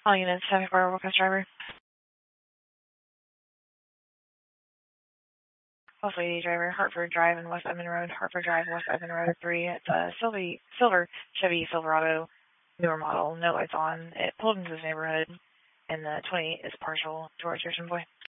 All units, 74 Wilkes driver. Also AD driver, Hartford Drive and West Edmond Road, Hartford Drive, West Edmond Road 3. It's a silver Chevy Silverado, newer model, no lights on. It pulled into this neighborhood, and the 28 is partial towards Richmond Boy.